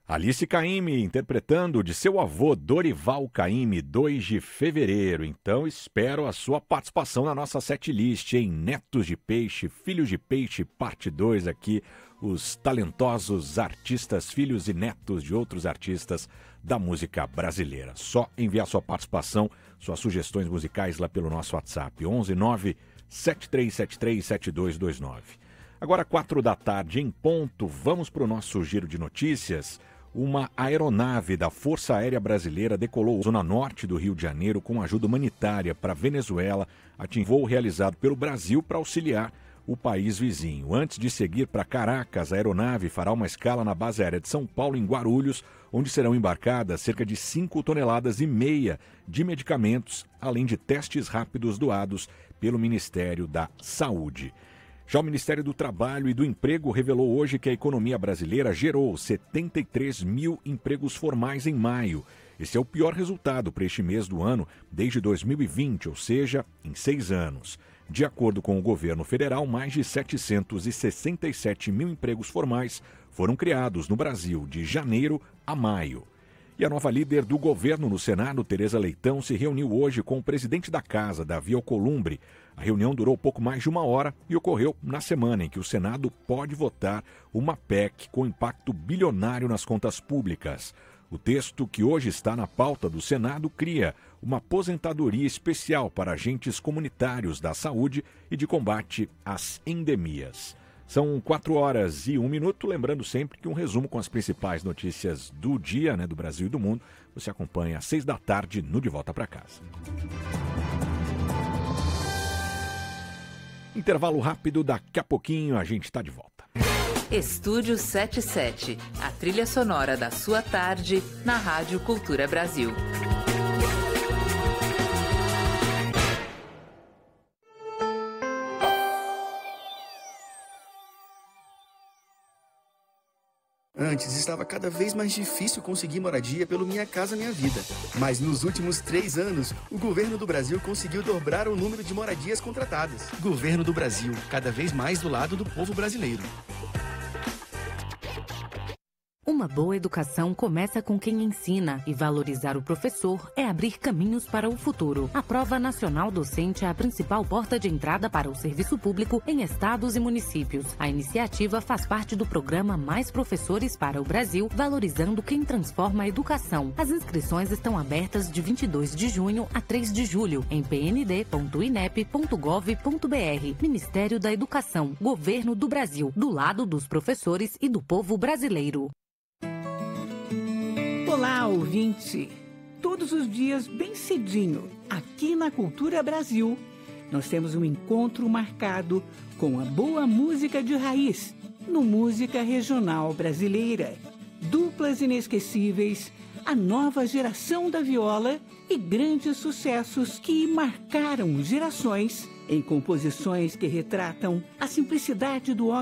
Alice Caymmi interpretando de seu avô Dorival Caymmi, 2 de fevereiro. Então espero a sua participação na nossa setlist, em Netos de Peixe, Filhos de Peixe, parte 2 aqui, os talentosos artistas, filhos e netos de outros artistas da música brasileira. Só enviar sua participação, suas sugestões musicais lá pelo nosso WhatsApp, 11 9 7373 7229. Agora 4 da tarde em ponto, vamos para o nosso giro de notícias. Uma aeronave da Força Aérea Brasileira decolou na zona norte do Rio de Janeiro com ajuda humanitária para a Venezuela, atingindo voo realizado pelo Brasil para auxiliar o país vizinho. Antes de seguir para Caracas, a aeronave fará uma escala na base aérea de São Paulo, em Guarulhos, onde serão embarcadas cerca de 5,5 toneladas de medicamentos, além de testes rápidos doados pelo Ministério da Saúde. Já o Ministério do Trabalho e do Emprego revelou hoje que a economia brasileira gerou 73 mil empregos formais em maio. Esse é o pior resultado para este mês do ano desde 2020, ou seja, em 6 anos. De acordo com o governo federal, mais de 767 mil empregos formais foram criados no Brasil de janeiro a maio. E a nova líder do governo no Senado, Tereza Leitão, se reuniu hoje com o presidente da Casa, Davi Alcolumbre. A reunião durou pouco mais de 1 hora e ocorreu na semana em que o Senado pode votar uma PEC com impacto bilionário nas contas públicas. O texto, que hoje está na pauta do Senado, cria uma aposentadoria especial para agentes comunitários da saúde e de combate às endemias. São 4 horas e 1 minuto, lembrando sempre que um resumo com as principais notícias do dia, do Brasil e do mundo, você acompanha às 6 da tarde no De Volta para Casa. Intervalo rápido, daqui a pouquinho a gente está de volta. Estúdio 77, a trilha sonora da sua tarde na Rádio Cultura Brasil. Antes estava cada vez mais difícil conseguir moradia pelo Minha Casa Minha Vida. Mas nos últimos 3 anos, o governo do Brasil conseguiu dobrar o número de moradias contratadas. Governo do Brasil, cada vez mais do lado do povo brasileiro. Uma boa educação começa com quem ensina, e valorizar o professor é abrir caminhos para o futuro. A Prova Nacional Docente é a principal porta de entrada para o serviço público em estados e municípios. A iniciativa faz parte do programa Mais Professores para o Brasil, valorizando quem transforma a educação. As inscrições estão abertas de 22 de junho a 3 de julho em pnd.inep.gov.br. Ministério da Educação, Governo do Brasil, do lado dos professores e do povo brasileiro. Olá, ouvinte! Todos os dias, bem cedinho, aqui na Cultura Brasil, nós temos um encontro marcado com a boa música de raiz, no Música Regional Brasileira. Duplas inesquecíveis, a nova geração da viola e grandes sucessos que marcaram gerações em composições que retratam a simplicidade do homem